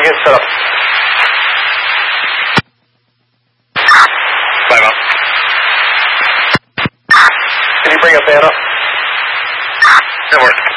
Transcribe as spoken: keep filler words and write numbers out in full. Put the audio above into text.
get set up. Bye, Mom. Can you bring a fan up? That works.